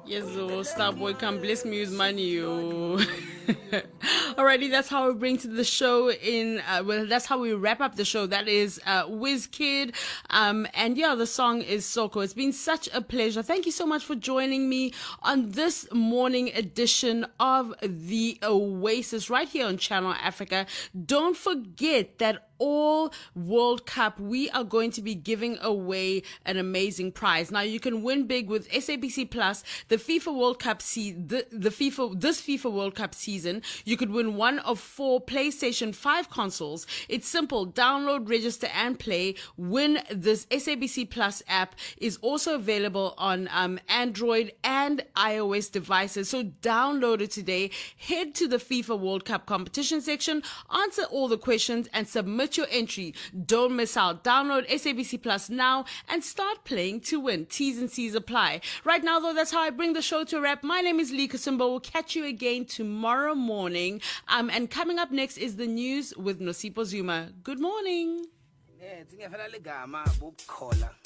Yes, oh, Starboy can bless me with money. Oh. Alrighty, that's how we bring to the show that's how we wrap up the show. That is WizKid. And yeah, the song is Soko. It's been such a pleasure. Thank you so much for joining me on this morning edition of The Oasis right here on Channel Africa. Don't forget that all World Cup, we are going to be giving away an amazing prize. Now you can win big with SABC Plus, the FIFA World Cup this FIFA World Cup season. You could win one of 4 PlayStation 5 consoles. It's simple. Download, register, and play. Win this SABC Plus app is also available on Android and iOS devices. So download it today. Head to the FIFA World Cup competition section, answer all the questions, and submit your entry. Don't miss out. Download SABC Plus now and start playing to win. T's and C's apply. Right now, though, that's how I bring the show to a wrap. My name is Lee Kasumba. We'll catch you again tomorrow morning. And coming up next is the news with Nosipho Zuma. Good morning.